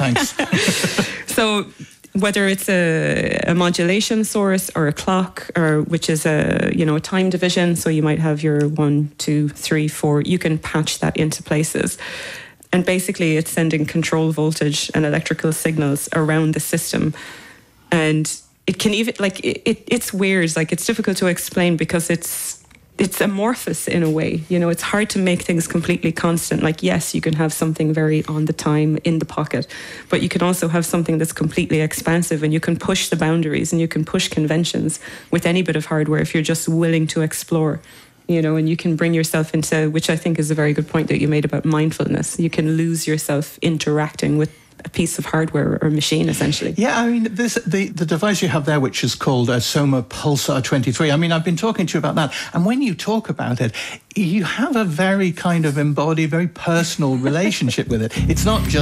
thanks. So whether it's a modulation source or a clock, or which is a time division, so you might have your 1, 2, 3, 4, you can patch that into places. And basically it's sending control voltage and electrical signals around the system. And it can even, it's weird, it's difficult to explain because it's amorphous in a way. It's hard to make things completely constant. Yes, you can have something very on the time in the pocket, but you can also have something that's completely expansive, and you can push the boundaries and you can push conventions with any bit of hardware if you're just willing to explore. And you can bring yourself into, which I think is a very good point that you made about mindfulness. You can lose yourself interacting with a piece of hardware or machine, essentially. Yeah, I mean, the device you have there, which is called a Soma Pulsar 23, I mean, I've been talking to you about that. And when you talk about it, you have a very kind of embodied, very personal relationship with it. It's not just